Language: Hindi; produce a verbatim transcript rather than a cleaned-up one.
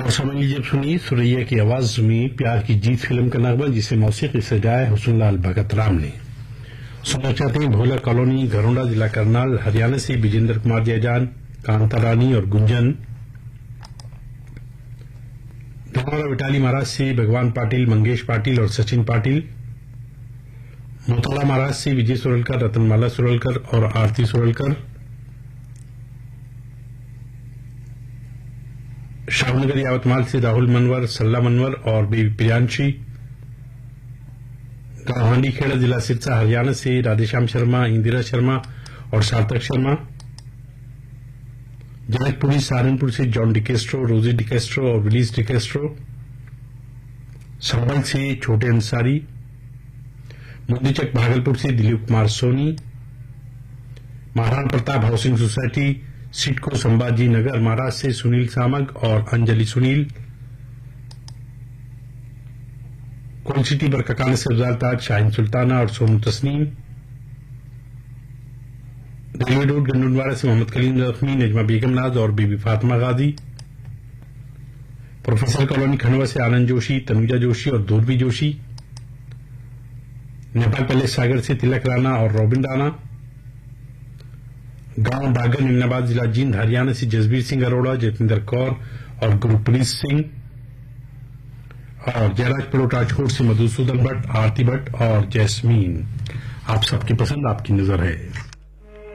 और समझ लीजिए, सुनिए सुरैया की आवाज में प्यार की जीत फिल्म का नगमा, जिसे मौसीकी सजाया हुस्नलाल भगत राम ने। सुनना चाहते हैं भोला कॉलोनी, घरोंडा, जिला करनाल, हरियाणा से विजेंद्र कुमार जयजान, कांता रानी और गुंजन। धनौरा विटाली महाराज से भगवान पाटिल, मंगेश पाटिल और सचिन पाटिल। मोतला महाराज से विजय सुरलकर, रतनमाला सुरलकर और आरती सुरलकर। शाहनगर यावतमाल से राहुल मनवर, सल्ला मनवर और बेबी प्रियांशी। गांव हांडी खेड़ा, जिला सिरसा, हरियाणा से राधेश्याम शर्मा, इंदिरा शर्मा और सार्थक शर्मा। जनकपुरी सहारनपुर से जॉन डिकेस्ट्रो, रोजी डिकेस्ट्रो और विलीस डिकेस्ट्रो। संभल से छोटे अंसारी। मुंदीचक भागलपुर से दिलीप कुमार सोनी। महाराणा प्रताप हाउसिंग सोसाइटी, सिडको संभाजी नगर, महाराज से सुनील सामग और अंजलि सुनील। कोल सिटी बरककाना से अफजाल ताज, शाहीन सुल्ताना और सोनू तस्नीम। रेलवे रोड गंडुनवाड़ा से मोहम्मद कलीम जख्मी, नजमा बेगम नाज और बीबी फातिमा गाजी। प्रोफेसर कॉलोनी खंडवा से आनंद जोशी, तनुजा जोशी और दूरबी जोशी। नेपाल पैलेस सागर से तिलक राणा और रॉबिन राणा। गांव बागर निमनाबाद, जिला जींद, हरियाणा से जसबीर सिंह अरोड़ा, जतिंदर कौर और गुरप्रीत सिंह। और जयराज पलोट राजकोट से मधुसूदन भट्ट, आरती भट्ट और जैस्मीन। आप सबकी पसंद, आपकी नजर है।